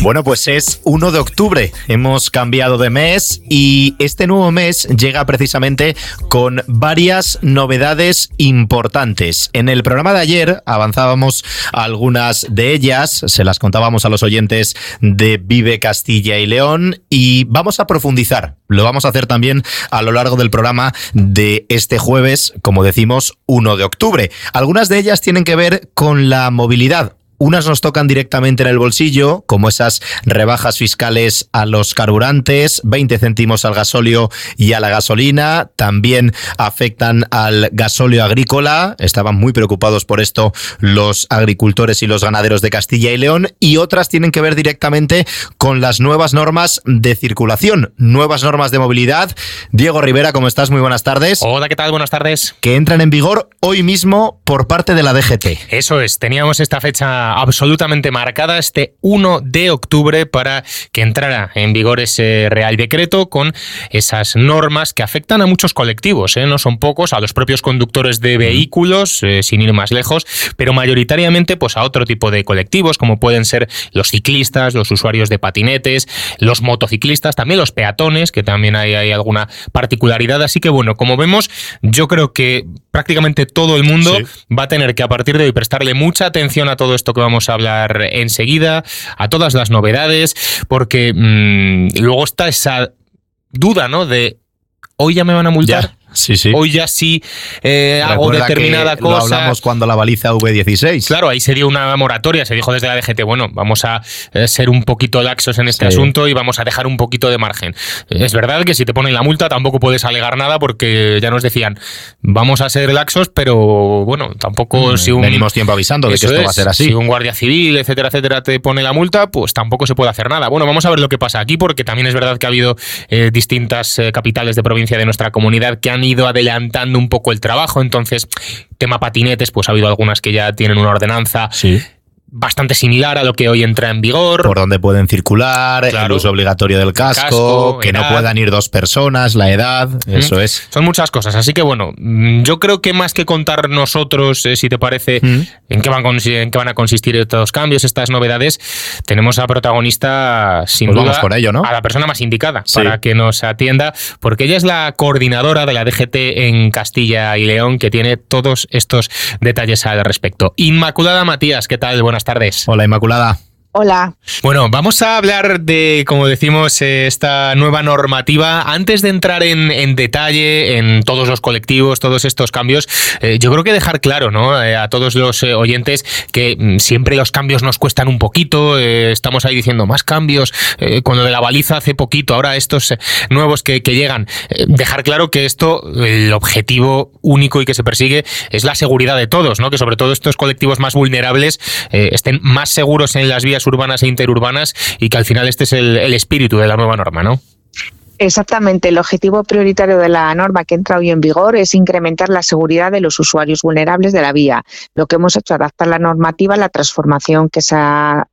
Bueno, pues es 1 de octubre, hemos cambiado de mes y este nuevo mes llega precisamente con varias novedades importantes. En el programa de ayer avanzábamos algunas de ellas, se las contábamos a los oyentes de Vive Castilla y León y vamos a profundizar. Lo vamos a hacer también a lo largo del programa de este jueves, como decimos, 1 de octubre. Algunas de ellas tienen que ver con la movilidad. Unas nos tocan directamente en el bolsillo, como esas rebajas fiscales a los carburantes, 20 céntimos al gasóleo y a la gasolina. También afectan al gasóleo agrícola. Estaban muy preocupados por esto los agricultores y los ganaderos de Castilla y León. Y otras tienen que ver directamente con las nuevas normas de circulación, nuevas normas de movilidad. Diego Rivera, ¿cómo estás? Muy buenas tardes. Hola, ¿qué tal? Buenas tardes. Que entran en vigor hoy mismo por parte de la DGT. Eso es, teníamos esta fecha absolutamente marcada, este 1 de octubre, para que entrara en vigor ese Real Decreto con esas normas que afectan a muchos colectivos, no son pocos, a los propios conductores de vehículos, sin ir más lejos, pero mayoritariamente pues a otro tipo de colectivos, como pueden ser los ciclistas, los usuarios de patinetes, los motociclistas, también los peatones, que también hay alguna particularidad. Así que bueno, como vemos, yo creo que prácticamente todo el mundo va a tener que a partir de hoy prestarle mucha atención a todo esto que vamos a hablar enseguida, a todas las novedades, porque luego está esa duda, ¿no? De hoy ya me van a multar. Ya. Sí. Hoy ya sí hago determinada cosa. Lo hablamos cuando la baliza V16. Claro, ahí se dio una moratoria, se dijo desde la DGT, bueno, vamos a ser un poquito laxos en este asunto y vamos a dejar un poquito de margen. Es verdad que si te ponen la multa tampoco puedes alegar nada, porque ya nos decían, vamos a ser laxos, pero bueno, tampoco venimos tiempo avisando de que esto va a ser así. Si un guardia civil, etcétera, te pone la multa, pues tampoco se puede hacer nada. Bueno, vamos a ver lo que pasa aquí, porque también es verdad que ha habido distintas capitales de provincia de nuestra comunidad que han ido adelantando un poco el trabajo. Entonces, tema patinetes, pues ha habido algunas que ya tienen una ordenanza bastante similar a lo que hoy entra en vigor. Por donde pueden circular, el uso obligatorio del casco, que no puedan ir 2 personas, la edad, eso es. Son muchas cosas, así que bueno, yo creo que más que contar nosotros, si te parece, en qué van a consistir estos cambios, estas novedades, tenemos a protagonista, sin duda, vamos por ello, ¿no? A la persona más indicada para que nos atienda, porque ella es la coordinadora de la DGT en Castilla y León, que tiene todos estos detalles al respecto. Inmaculada Matías, ¿qué tal? Buenas tardes. Hola, Inmaculada. Hola. Bueno, vamos a hablar de, como decimos, esta nueva normativa. Antes de entrar en detalle en todos los colectivos, todos estos cambios, yo creo que dejar claro, ¿no?, a todos los oyentes que siempre los cambios nos cuestan un poquito. Estamos ahí diciendo más cambios, con lo de la baliza hace poquito, ahora estos nuevos que llegan. Dejar claro que esto, el objetivo único y que se persigue es la seguridad de todos, ¿no?, que sobre todo estos colectivos más vulnerables estén más seguros en las vías urbanas e interurbanas, y que al final este es el espíritu de la nueva norma, ¿no? Exactamente, el objetivo prioritario de la norma que entra hoy en vigor es incrementar la seguridad de los usuarios vulnerables de la vía. Lo que hemos hecho es adaptar la normativa a la transformación que se ha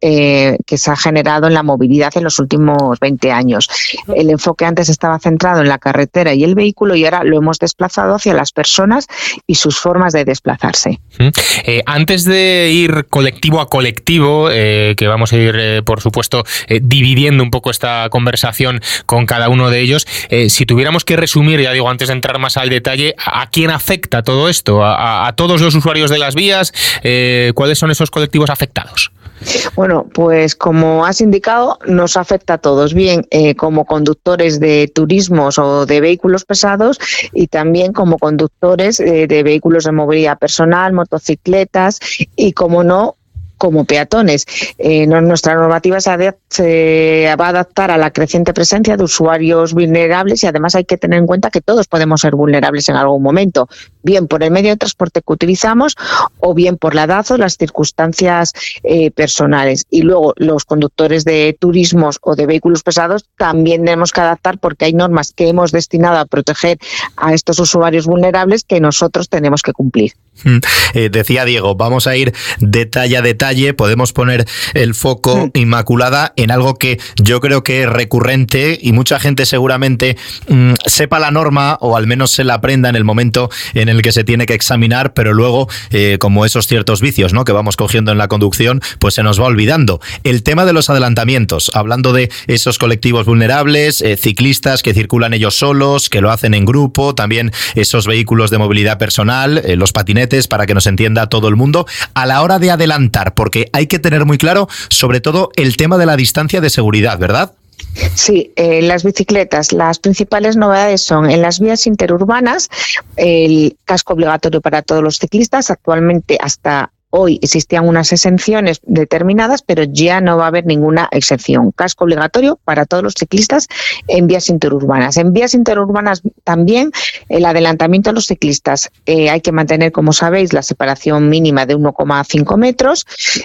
generado en la movilidad en los últimos 20 años. El enfoque antes estaba centrado en la carretera y el vehículo, y ahora lo hemos desplazado hacia las personas y sus formas de desplazarse. Antes de ir colectivo a colectivo, que vamos a ir, por supuesto, dividiendo un poco esta conversación con cada uno de ellos, si tuviéramos que resumir, ya digo, antes de entrar más al detalle, ¿a quién afecta todo esto? ¿A todos los usuarios de las vías? ¿Cuáles son esos colectivos afectados? Bueno, pues como has indicado, nos afecta a todos, bien como conductores de turismos o de vehículos pesados, y también como conductores de vehículos de movilidad personal, motocicletas y, como no, como peatones. Nuestra normativa se va a adaptar a la creciente presencia de usuarios vulnerables, y además hay que tener en cuenta que todos podemos ser vulnerables en algún momento, bien por el medio de transporte que utilizamos o bien por la edad o las circunstancias personales. Y luego los conductores de turismos o de vehículos pesados también tenemos que adaptar, porque hay normas que hemos destinado a proteger a estos usuarios vulnerables que nosotros tenemos que cumplir. Decía Diego, vamos a ir detalle a detalle, podemos poner el foco, Inmaculada, en algo que yo creo que es recurrente y mucha gente seguramente sepa la norma o al menos se la aprenda en el momento en el que se tiene que examinar, pero luego, como esos ciertos vicios, ¿no?, que vamos cogiendo en la conducción, pues se nos va olvidando. El tema de los adelantamientos, hablando de esos colectivos vulnerables, ciclistas que circulan ellos solos, que lo hacen en grupo, también esos vehículos de movilidad personal, los patinetes, para que nos entienda todo el mundo, a la hora de adelantar, porque hay que tener muy claro, sobre todo, el tema de la distancia de seguridad, ¿verdad? Sí, las bicicletas, las principales novedades son en las vías interurbanas, el casco obligatorio para todos los ciclistas. Actualmente, hasta hoy, existían unas exenciones determinadas, pero ya no va a haber ninguna excepción. Casco obligatorio para todos los ciclistas en vías interurbanas. En vías interurbanas también el adelantamiento de los ciclistas. Hay que mantener, como sabéis, la separación mínima de 1,5 metros,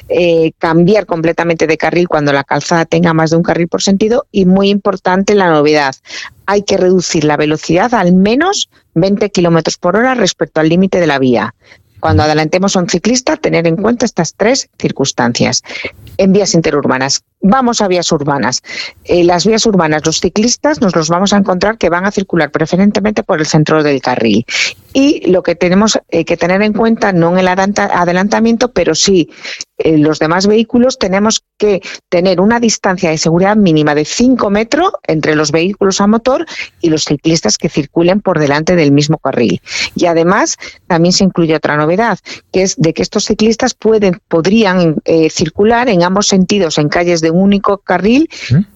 cambiar completamente de carril cuando la calzada tenga más de un carril por sentido y, muy importante, la novedad, hay que reducir la velocidad al menos 20 kilómetros por hora respecto al límite de la vía. Cuando adelantemos a un ciclista, tener en cuenta estas tres circunstancias. En vías interurbanas. Vamos a vías urbanas. Las vías urbanas, los ciclistas nos los vamos a encontrar que van a circular preferentemente por el centro del carril. Y lo que tenemos que tener en cuenta, no en el adelantamiento, pero sí los demás vehículos, tenemos que tener una distancia de seguridad mínima de 5 metros entre los vehículos a motor y los ciclistas que circulen por delante del mismo carril. Y además también se incluye otra novedad, que es de que estos ciclistas podrían circular en ambos sentidos en calles de un único carril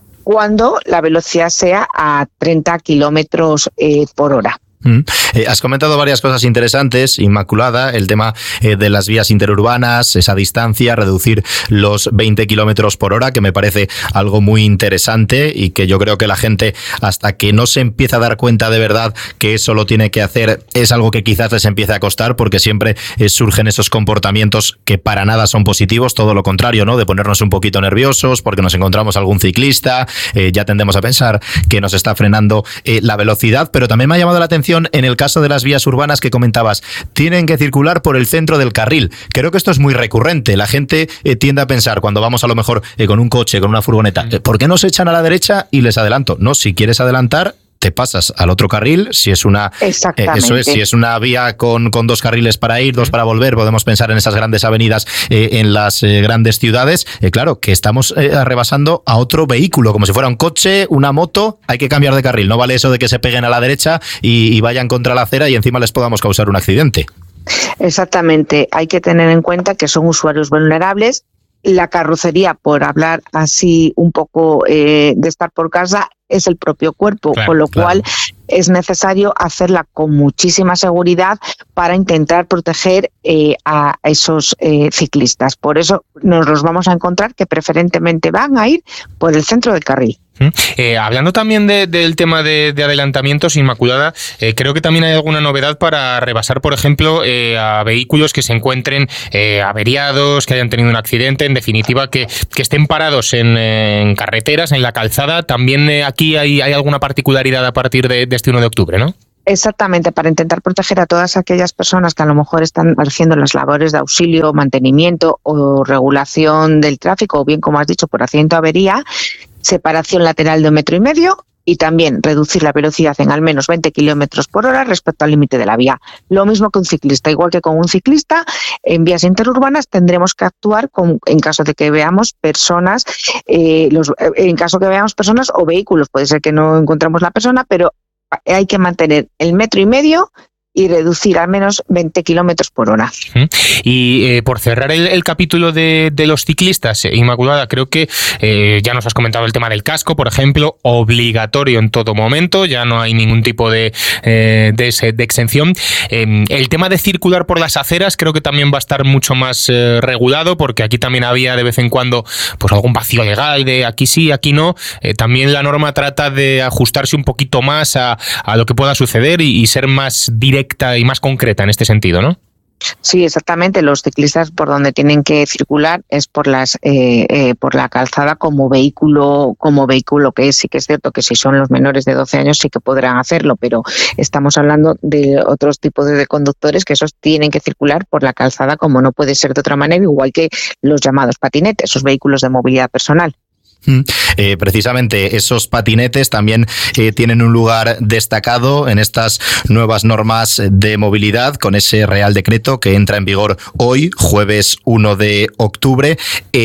cuando la velocidad sea a 30 kilómetros por hora. Has comentado varias cosas interesantes, Inmaculada, el tema de las vías interurbanas, esa distancia, reducir los 20 kilómetros por hora, que me parece algo muy interesante y que yo creo que la gente, hasta que no se empieza a dar cuenta de verdad que eso lo tiene que hacer, es algo que quizás les empiece a costar, porque siempre surgen esos comportamientos que para nada son positivos, todo lo contrario, ¿no?, de ponernos un poquito nerviosos porque nos encontramos algún ciclista, ya tendemos a pensar que nos está frenando la velocidad, pero también me ha llamado la atención en el caso de las vías urbanas que comentabas, tienen que circular por el centro del carril. Creo que esto es muy recurrente. La gente tiende a pensar, cuando vamos a lo mejor con un coche, con una furgoneta, ¿por qué no se echan a la derecha y les adelanto? No, si quieres adelantar, te pasas al otro carril. Si es una si es una vía con 2 carriles para ir, 2 para volver, podemos pensar en esas grandes avenidas en las grandes ciudades, claro, que estamos rebasando a otro vehículo, como si fuera un coche, una moto, hay que cambiar de carril. No vale eso de que se peguen a la derecha y vayan contra la acera y encima les podamos causar un accidente. Exactamente, hay que tener en cuenta que son usuarios vulnerables. La carrocería, por hablar así un poco de estar por casa, es el propio cuerpo, claro, con lo cual es necesario hacerla con muchísima seguridad para intentar proteger a esos ciclistas. Por eso nos los vamos a encontrar que preferentemente van a ir por el centro del carril. Hablando también del tema de adelantamientos, Inmaculada, creo que también hay alguna novedad para rebasar, por ejemplo, a vehículos que se encuentren averiados, que hayan tenido un accidente, en definitiva, que estén parados en carreteras, en la calzada. También aquí hay alguna particularidad a partir de este 1 de octubre, ¿no? Exactamente, para intentar proteger a todas aquellas personas que a lo mejor están haciendo las labores de auxilio, mantenimiento o regulación del tráfico, o bien, como has dicho, por accidente o avería, separación lateral de 1,5 metros y también reducir la velocidad en al menos 20 kilómetros por hora respecto al límite de la vía. Lo mismo que un ciclista, igual que con un ciclista, en vías interurbanas tendremos que actuar en caso de que veamos personas, personas o vehículos. Puede ser que no encontremos la persona, pero hay que mantener el 1,5 metros y reducir al menos 20 kilómetros por hora. Y por cerrar el capítulo de los ciclistas, Inmaculada, creo que ya nos has comentado el tema del casco, por ejemplo, obligatorio en todo momento, ya no hay ningún tipo de exención. El tema de circular por las aceras creo que también va a estar mucho más regulado, porque aquí también había de vez en cuando pues algún vacío legal de aquí sí, aquí no. También la norma trata de ajustarse un poquito más a lo que pueda suceder y ser más directa y más concreta en este sentido, ¿no? Sí, exactamente. Los ciclistas por donde tienen que circular es por la calzada como vehículo que es. Sí que es cierto que si son los menores de 12 años sí que podrán hacerlo, pero estamos hablando de otros tipos de conductores que esos tienen que circular por la calzada como no puede ser de otra manera, igual que los llamados patinetes, esos vehículos de movilidad personal. Precisamente esos patinetes también tienen un lugar destacado en estas nuevas normas de movilidad con ese Real Decreto que entra en vigor hoy, jueves 1 de octubre.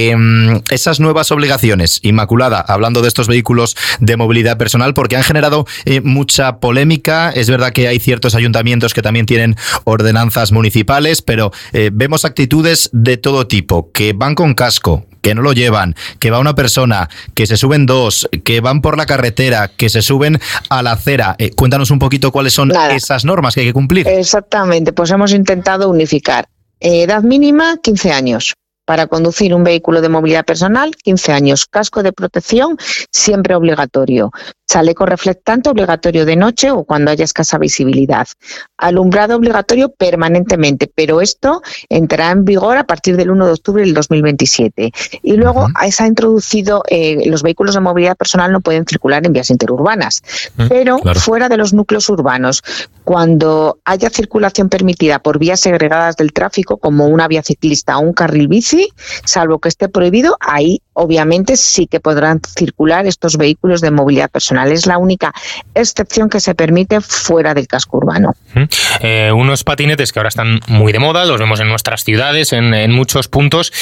Esas nuevas obligaciones, Inmaculada, hablando de estos vehículos de movilidad personal, porque han generado mucha polémica. Es verdad que hay ciertos ayuntamientos que también tienen ordenanzas municipales, pero vemos actitudes de todo tipo, que van con casco, que no lo llevan, que va una persona, que se suben dos, que van por la carretera, que se suben a la acera. Cuéntanos un poquito cuáles son esas normas que hay que cumplir. Exactamente, pues hemos intentado unificar. Edad mínima, 15 años. Para conducir un vehículo de movilidad personal, 15 años. Casco de protección, siempre obligatorio. Chaleco reflectante obligatorio de noche o cuando haya escasa visibilidad. Alumbrado obligatorio permanentemente, pero esto entrará en vigor a partir del 1 de octubre del 2027. Y luego se ha introducido, los vehículos de movilidad personal no pueden circular en vías interurbanas, pero fuera de los núcleos urbanos, cuando haya circulación permitida por vías segregadas del tráfico, como una vía ciclista o un carril bici, salvo que esté prohibido, ahí obviamente sí que podrán circular estos vehículos de movilidad personal. Es la única excepción que se permite fuera del casco urbano. Unos patinetes que ahora están muy de moda, los vemos en nuestras ciudades, en muchos puntos,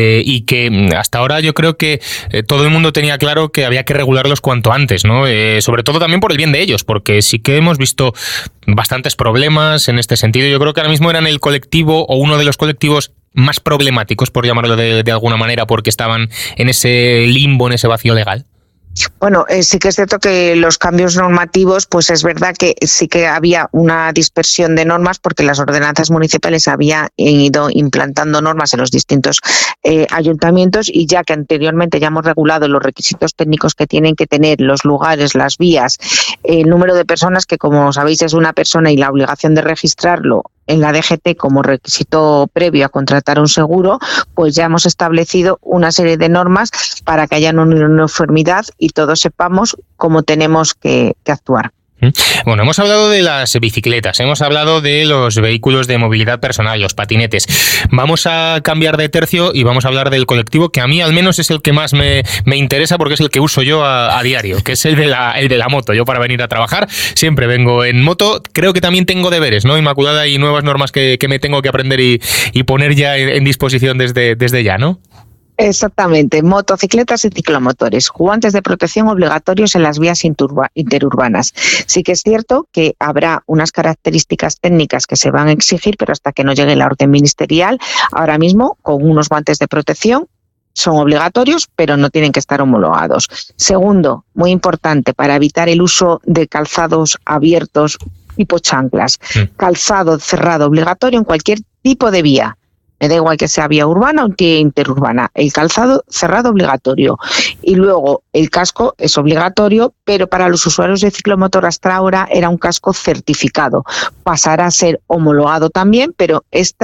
y que hasta ahora yo creo que todo el mundo tenía claro que había que regularlos cuanto antes, ¿no? Sobre todo también por el bien de ellos, porque sí que hemos visto bastantes problemas en este sentido. Yo creo que ahora mismo eran el colectivo o uno de los colectivos más problemáticos, por llamarlo de alguna manera, porque estaban en ese limbo, en ese vacío legal. Bueno, sí que es cierto que los cambios normativos, pues es verdad que sí que había una dispersión de normas porque las ordenanzas municipales habían ido implantando normas en los distintos ayuntamientos, y ya que anteriormente ya hemos regulado los requisitos técnicos que tienen que tener los lugares, las vías, el número de personas, que como sabéis es una persona, y la obligación de registrarlo en la DGT como requisito previo a contratar un seguro, pues ya hemos establecido una serie de normas para que haya una uniformidad y todos sepamos cómo tenemos que actuar. Bueno, hemos hablado de las bicicletas, hemos hablado de los vehículos de movilidad personal, los patinetes. Vamos a cambiar de tercio y vamos a hablar del colectivo que a mí al menos es el que más me interesa, porque es el que uso yo a diario, que es el de la moto. Yo para venir a trabajar siempre vengo en moto. Creo que también tengo deberes, ¿no, Inmaculada? Y nuevas normas que me tengo que aprender y poner ya en disposición desde ya, ¿no? Exactamente, motocicletas y ciclomotores, guantes de protección obligatorios en las vías interurbanas. Sí que es cierto que habrá unas características técnicas que se van a exigir, pero hasta que no llegue la orden ministerial, ahora mismo con unos guantes de protección son obligatorios, pero no tienen que estar homologados. Segundo, muy importante, para evitar el uso de calzados abiertos tipo chanclas, calzado cerrado obligatorio en cualquier tipo de vía. Me da igual que sea vía urbana o vía interurbana, el calzado cerrado obligatorio. Y luego el casco es obligatorio, pero para los usuarios de ciclomotor hasta ahora era un casco certificado. Pasará a ser homologado también, pero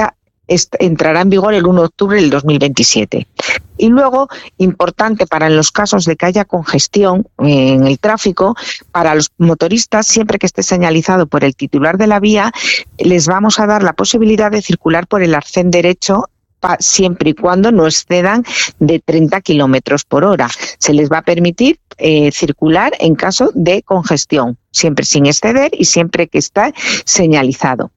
entrará en vigor el 1 de octubre del 2027. Y luego, importante para los casos de que haya congestión en el tráfico, para los motoristas, siempre que esté señalizado por el titular de la vía, les vamos a dar la posibilidad de circular por el arcén derecho siempre y cuando no excedan de 30 kilómetros por hora. Se les va a permitir circular en caso de congestión, siempre sin exceder y siempre que esté señalizado.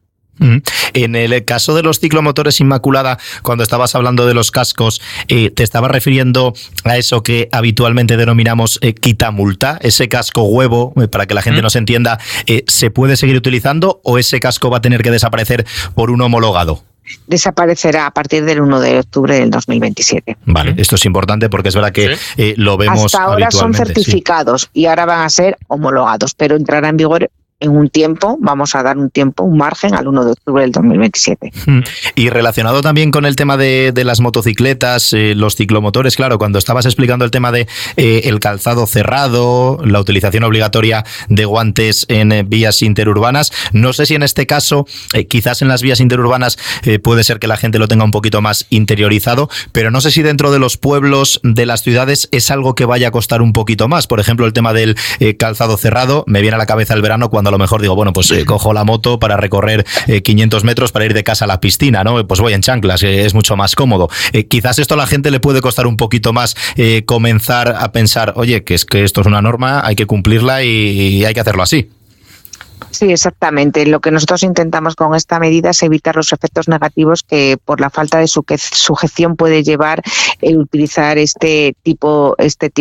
En el caso de los ciclomotores, Inmaculada, cuando estabas hablando de los cascos, ¿te estabas refiriendo a eso que habitualmente denominamos quitamulta? ¿Ese casco huevo, para que la gente nos entienda, se puede seguir utilizando o ese casco va a tener que desaparecer por un homologado? Desaparecerá a partir del 1 de octubre del 2027. Vale, esto es importante porque es verdad que lo vemos hasta ahora son certificados y ahora van a ser homologados, pero entrará en vigor en un tiempo, vamos a dar un margen al 1 de octubre del 2027. Y relacionado también con el tema de las motocicletas, los ciclomotores, claro, cuando estabas explicando el tema de el calzado cerrado, la utilización obligatoria de guantes en vías interurbanas, no sé si en este caso, quizás en las vías interurbanas puede ser que la gente lo tenga un poquito más interiorizado, pero no sé si dentro de los pueblos de las ciudades es algo que vaya a costar un poquito más. Por ejemplo, el tema del calzado cerrado, me viene a la cabeza el verano cuando a lo mejor digo, bueno, pues cojo la moto para recorrer 500 metros para ir de casa a la piscina, ¿no? Pues voy en chanclas, es mucho más cómodo. Quizás esto a la gente le puede costar un poquito más comenzar a pensar, oye, que es que esto es una norma, hay que cumplirla y hay que hacerlo así. Sí, exactamente. Lo que nosotros intentamos con esta medida es evitar los efectos negativos que por la falta de sujeción puede llevar el utilizar este tipo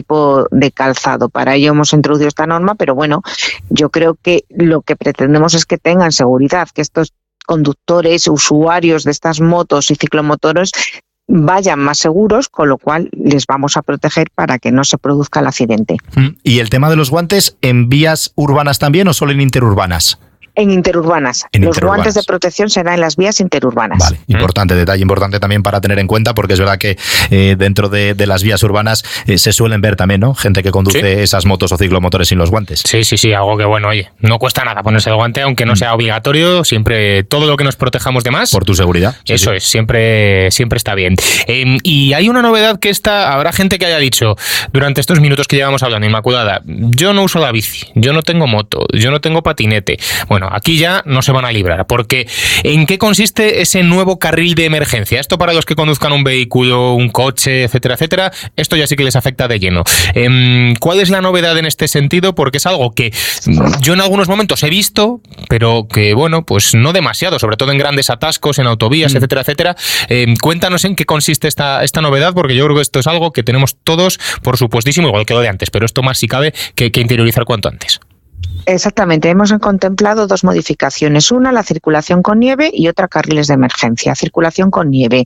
de calzado. Para ello hemos introducido esta norma, pero bueno, yo creo que lo que pretendemos es que tengan seguridad, que estos conductores, usuarios de estas motos y ciclomotores vayan más seguros, con lo cual les vamos a proteger para que no se produzca el accidente. ¿Y el tema de los guantes en vías urbanas también o solo en interurbanas? En interurbanas. Los guantes de protección serán en las vías interurbanas. Vale, detalle importante también para tener en cuenta, porque es verdad que dentro de las vías urbanas se suelen ver también, ¿no? Gente que conduce esas motos o ciclomotores sin los guantes. Sí, algo que bueno, oye, no cuesta nada ponerse el guante, aunque no sea obligatorio, siempre todo lo que nos protejamos de más. Por tu seguridad. Eso es, siempre está bien. Y hay una novedad que habrá gente que haya dicho durante estos minutos que llevamos hablando, Inmaculada, yo no uso la bici, yo no tengo moto, yo no tengo patinete. Bueno, aquí ya no se van a librar, porque ¿en qué consiste ese nuevo carril de emergencia? Esto para los que conduzcan un vehículo, un coche, etcétera, etcétera, esto ya sí que les afecta de lleno. ¿Cuál es la novedad en este sentido? Porque es algo que yo en algunos momentos he visto, pero que, bueno, pues no demasiado, sobre todo en grandes atascos, en autovías, etcétera, etcétera. Cuéntanos en qué consiste esta novedad, porque yo creo que esto es algo que tenemos todos, por supuestísimo, igual que lo de antes, pero esto más si cabe que interiorizar cuanto antes. Exactamente, hemos contemplado dos modificaciones, una la circulación con nieve y otra carriles de emergencia. Circulación con nieve.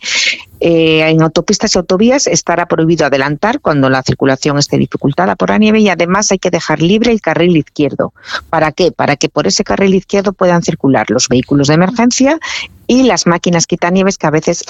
En autopistas y autovías estará prohibido adelantar cuando la circulación esté dificultada por la nieve y además hay que dejar libre el carril izquierdo. ¿Para qué? Para que por ese carril izquierdo puedan circular los vehículos de emergencia y las máquinas quitanieves, que a veces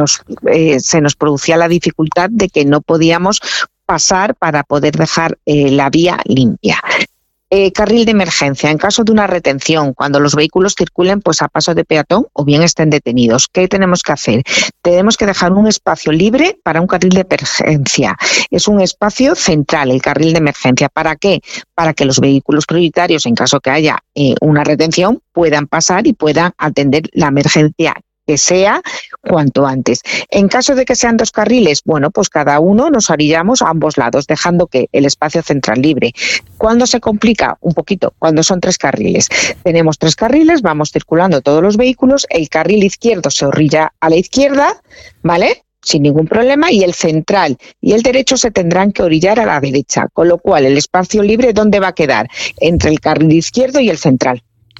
se nos producía la dificultad de que no podíamos pasar para poder dejar la vía limpia. Carril de emergencia, en caso de una retención, cuando los vehículos circulen pues a paso de peatón o bien estén detenidos. ¿Qué tenemos que hacer? Tenemos que dejar un espacio libre para un carril de emergencia. Es un espacio central, el carril de emergencia. ¿Para qué? Para que los vehículos prioritarios, en caso que haya una retención, puedan pasar y puedan atender la emergencia que sea cuanto antes. En caso de que sean dos carriles, bueno, pues cada uno nos orillamos a ambos lados, dejando que el espacio central libre. ¿Cuándo se complica? Un poquito, cuando son tres carriles. Tenemos tres carriles, vamos circulando todos los vehículos, el carril izquierdo se orilla a la izquierda, ¿vale?, sin ningún problema, y el central y el derecho se tendrán que orillar a la derecha, con lo cual el espacio libre, ¿dónde va a quedar? Entre el carril izquierdo y el central.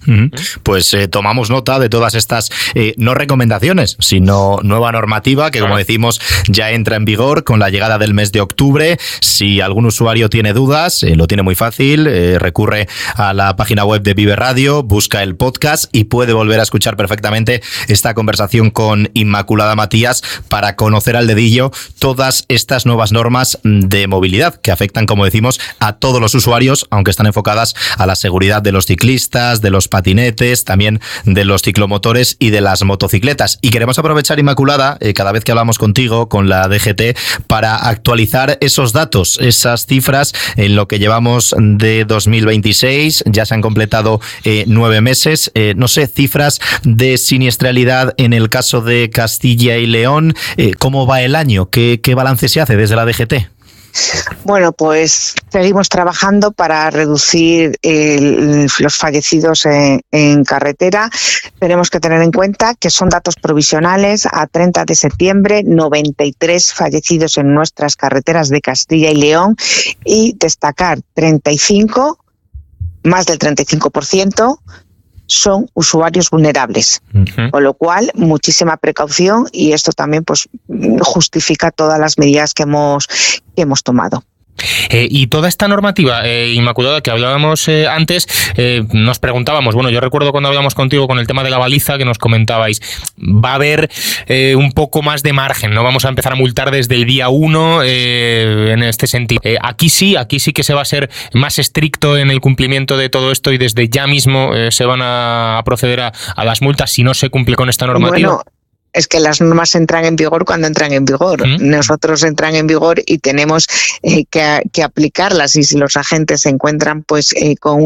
Pues tomamos nota de todas estas no recomendaciones, sino nueva normativa que, como decimos, ya entra en vigor con la llegada del mes de octubre. Si algún usuario tiene dudas, lo tiene muy fácil, recurre a la página web de Vive Radio, busca el podcast y puede volver a escuchar perfectamente esta conversación con Inmaculada Matías para conocer al dedillo todas estas nuevas normas de movilidad que afectan, como decimos, a todos los usuarios, aunque están enfocadas a la seguridad de los ciclistas, de los patinetes, también de los ciclomotores y de las motocicletas. Y queremos aprovechar, Inmaculada, cada vez que hablamos contigo, con la DGT, para actualizar esos datos, esas cifras en lo que llevamos de 2026. Ya se han completado 9 meses. No sé, cifras de siniestralidad en el caso de Castilla y León. ¿Cómo va el año? ¿Qué balance se hace desde la DGT? Bueno, pues seguimos trabajando para reducir los fallecidos en carretera. Tenemos que tener en cuenta que son datos provisionales. A 30 de septiembre, 93 fallecidos en nuestras carreteras de Castilla y León, y destacar 35, más del 35%, son usuarios vulnerables, con lo cual muchísima precaución, y esto también pues justifica todas las medidas que hemos tomado. Y toda esta normativa, Inmaculada, que hablábamos antes, nos preguntábamos, bueno, yo recuerdo cuando hablamos contigo con el tema de la baliza que nos comentabais, va a haber un poco más de margen, ¿no? Vamos a empezar a multar desde el día 1 en este sentido. Aquí sí que se va a ser más estricto en el cumplimiento de todo esto y desde ya mismo se van a proceder a las multas si no se cumple con esta normativa. Bueno, es que las normas entran en vigor cuando entran en vigor. Nosotros entran en vigor y tenemos que aplicarlas, y si los agentes se encuentran con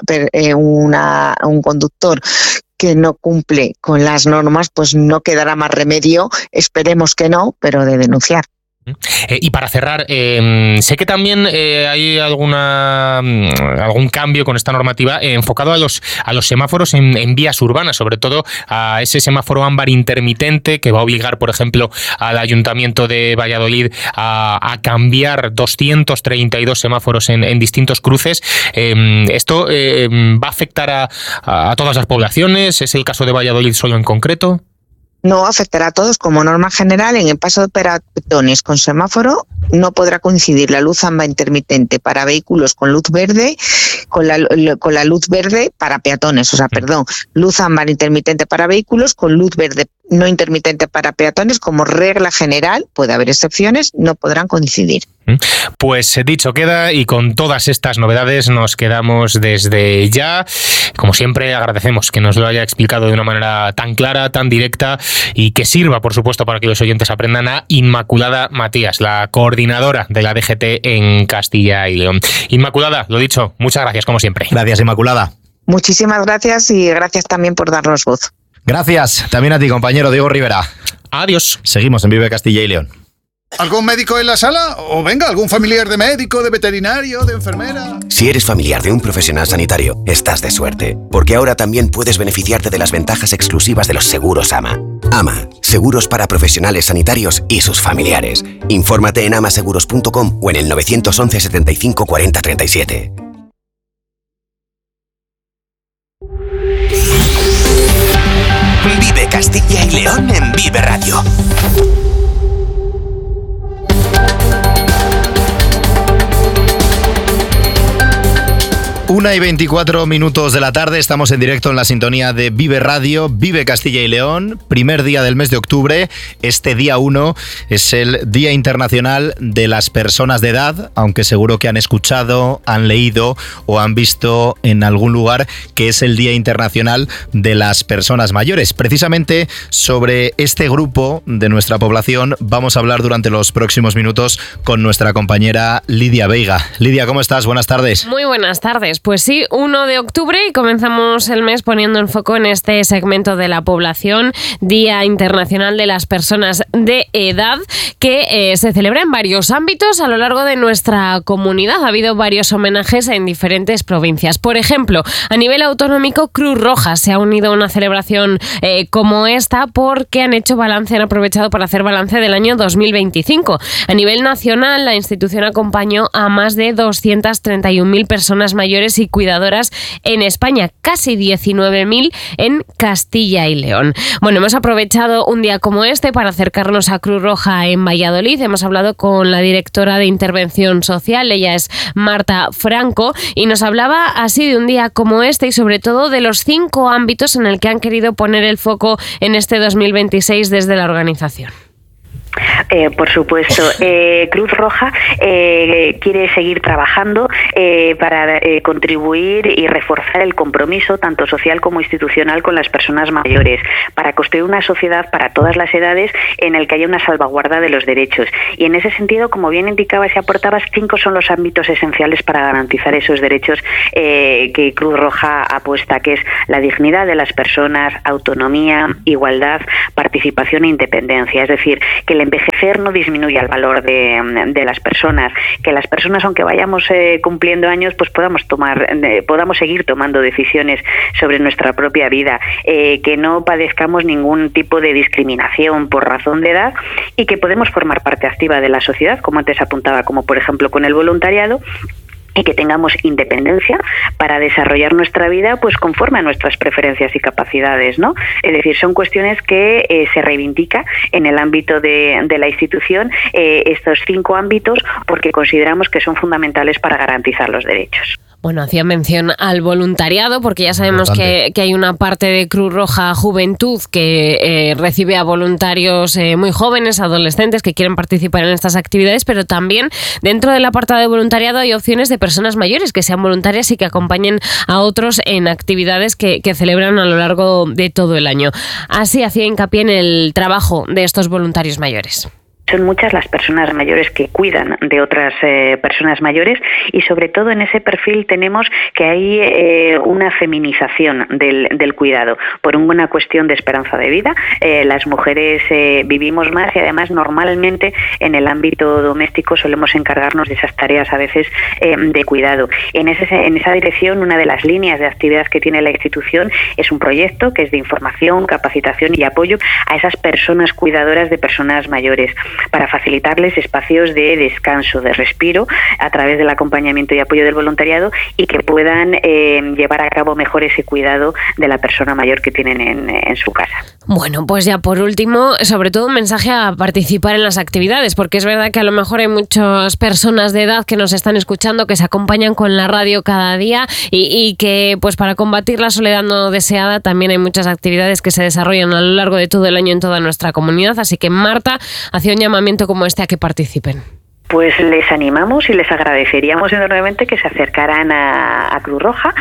un conductor que no cumple con las normas, pues no quedará más remedio, esperemos que no, pero de denunciar. Y para cerrar, sé que también hay algún cambio con esta normativa enfocado a los semáforos en vías urbanas, sobre todo a ese semáforo ámbar intermitente que va a obligar, por ejemplo, al Ayuntamiento de Valladolid a cambiar 232 semáforos en distintos cruces. ¿Esto va a afectar a todas las poblaciones? ¿Es el caso de Valladolid solo en concreto? No afectará a todos. Como norma general, en el paso de peatones con semáforo no podrá coincidir la luz ámbar intermitente para vehículos con luz verde con la luz verde para peatones. Luz ámbar intermitente para vehículos con luz verde no intermitente para peatones. Como regla general, puede haber excepciones, no podrán coincidir. Pues dicho queda, y con todas estas novedades nos quedamos desde ya. Como siempre, agradecemos que nos lo haya explicado de una manera tan clara, tan directa, y que sirva, por supuesto, para que los oyentes aprendan, a Inmaculada Matías, la coordinadora de la DGT en Castilla y León. Inmaculada, lo dicho, muchas gracias, como siempre. Gracias, Inmaculada. Muchísimas gracias, y gracias también por darnos voz. Gracias también a ti, compañero Diego Rivera. Adiós. Seguimos en Vive Castilla y León. ¿Algún médico en la sala? O venga, algún familiar de médico, de veterinario, de enfermera. Si eres familiar de un profesional sanitario, estás de suerte, porque ahora también puedes beneficiarte de las ventajas exclusivas de los seguros AMA. AMA, seguros para profesionales sanitarios y sus familiares. Infórmate en amaseguros.com o en el 911 75 40 37. Vive Castilla y León en Vive Radio. 1:24 de la tarde, estamos en directo en la sintonía de Vive Radio, Vive Castilla y León, primer día del mes de octubre. Este día 1 es el Día Internacional de las Personas de Edad, aunque seguro que han escuchado, han leído o han visto en algún lugar que es el Día Internacional de las Personas Mayores. Precisamente sobre este grupo de nuestra población vamos a hablar durante los próximos minutos con nuestra compañera Lidia Veiga. Lidia, ¿cómo estás? Buenas tardes. Muy buenas tardes. Pues sí, 1 de octubre y comenzamos el mes poniendo el foco en este segmento de la población, Día Internacional de las Personas de Edad, que se celebra en varios ámbitos a lo largo de nuestra comunidad. Ha habido varios homenajes en diferentes provincias. Por ejemplo, a nivel autonómico, Cruz Roja se ha unido a una celebración como esta porque han aprovechado para hacer balance del año 2025. A nivel nacional, la institución acompañó a más de 231.000 personas mayores y cuidadoras en España, casi 19.000 en Castilla y León. Bueno, hemos aprovechado un día como este para acercarnos a Cruz Roja en Valladolid. Hemos hablado con la directora de Intervención Social, ella es Marta Franco, y nos hablaba así de un día como este y sobre todo de los 5 ámbitos en el que han querido poner el foco en este 2026 desde la organización. Por supuesto, Cruz Roja quiere seguir trabajando para contribuir y reforzar el compromiso tanto social como institucional con las personas mayores, para construir una sociedad para todas las edades en el que haya una salvaguarda de los derechos. Y en ese sentido, como bien indicabas y aportabas, 5 son los ámbitos esenciales para garantizar esos derechos que Cruz Roja apuesta, que es la dignidad de las personas, autonomía, igualdad, participación e independencia. Es decir, que el envejecer no disminuye el valor de las personas, que las personas, aunque vayamos cumpliendo años, pues podamos seguir tomando decisiones sobre nuestra propia vida, que no padezcamos ningún tipo de discriminación por razón de edad y que podemos formar parte activa de la sociedad, como antes apuntaba, como por ejemplo con el voluntariado, y que tengamos independencia para desarrollar nuestra vida pues conforme a nuestras preferencias y capacidades, ¿no? Es decir, son cuestiones que se reivindica en el ámbito de la institución estos 5 ámbitos porque consideramos que son fundamentales para garantizar los derechos. Bueno, hacía mención al voluntariado, porque ya sabemos que hay una parte de Cruz Roja Juventud que recibe a voluntarios muy jóvenes, adolescentes, que quieren participar en estas actividades, pero también dentro del apartado de voluntariado hay opciones de personas mayores que sean voluntarias y que acompañen a otros en actividades que celebran a lo largo de todo el año. Así hacía hincapié en el trabajo de estos voluntarios mayores. Son muchas las personas mayores que cuidan de otras personas mayores y sobre todo en ese perfil tenemos que hay una feminización del cuidado por una cuestión de esperanza de vida. Las mujeres vivimos más y además normalmente en el ámbito doméstico solemos encargarnos de esas tareas a veces de cuidado. En esa dirección, una de las líneas de actividad que tiene la institución es un proyecto que es de información, capacitación y apoyo a esas personas cuidadoras de personas mayores, para facilitarles espacios de descanso, de respiro, a través del acompañamiento y apoyo del voluntariado y que puedan llevar a cabo mejor ese cuidado de la persona mayor que tienen en su casa. Bueno, pues ya por último, sobre todo un mensaje a participar en las actividades, porque es verdad que a lo mejor hay muchas personas de edad que nos están escuchando, que se acompañan con la radio cada día y que pues para combatir la soledad no deseada también hay muchas actividades que se desarrollan a lo largo de todo el año en toda nuestra comunidad, así que Marta hacía un llamamiento como este a que participen. Pues les animamos y les agradeceríamos enormemente que se acercaran a Cruz Roja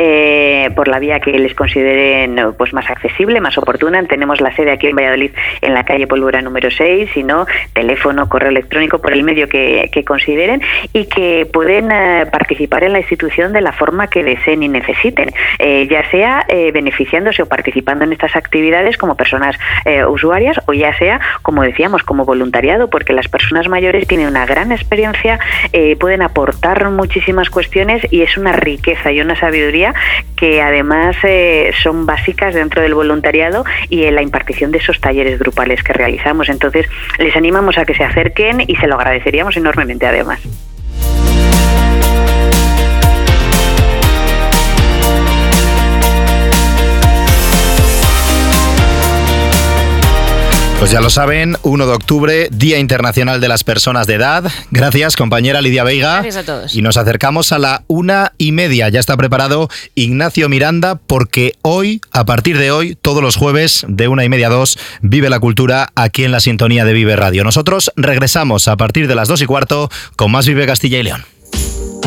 por la vía que les consideren pues más accesible, más oportuna. Tenemos la sede aquí en Valladolid, en la calle Pólvora número 6, si no, teléfono, correo electrónico, por el medio que consideren y que pueden participar en la institución de la forma que deseen y necesiten, ya sea beneficiándose o participando en estas actividades como personas usuarias o ya sea, como decíamos, como voluntariado, porque las personas mayores tienen una gran experiencia, pueden aportar muchísimas cuestiones y es una riqueza y una sabiduría que además son básicas dentro del voluntariado y en la impartición de esos talleres grupales que realizamos. Entonces les animamos a que se acerquen y se lo agradeceríamos enormemente además. Pues ya lo saben, 1 de octubre, Día Internacional de las Personas de Edad. Gracias, compañera Lidia Veiga. Gracias a todos. Y nos acercamos a la 1:30. Ya está preparado Ignacio Miranda porque hoy, a partir de hoy, todos los jueves de 1:30 a 2, vive la cultura aquí en la sintonía de Vive Radio. Nosotros regresamos a partir de las 2:15 con más Vive Castilla y León.